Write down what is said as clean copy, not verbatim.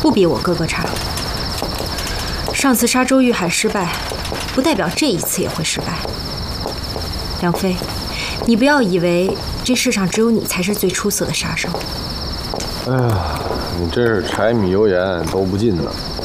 不比我哥哥差。上次杀周玉海失败，不代表这一次也会失败。梁飞，你不要以为这世上只有你才是最出色的杀手。 哎呀，你真是柴米油盐都不进呢。